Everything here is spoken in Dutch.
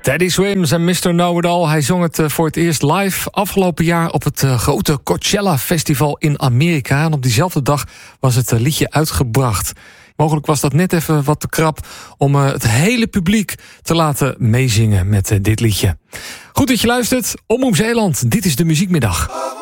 Teddy Swims en Mr. Know-It-All. Hij zong het voor het eerst live afgelopen jaar op het grote Coachella Festival in Amerika. En op diezelfde dag was het liedje uitgebracht. Mogelijk was dat net even wat te krap om het hele publiek te laten meezingen met dit liedje. Goed dat je luistert. Omroep Zeeland, dit is de Muziekmiddag.